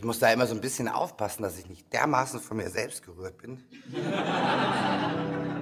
muss da immer so ein bisschen aufpassen, dass ich nicht dermaßen von mir selbst gerührt bin.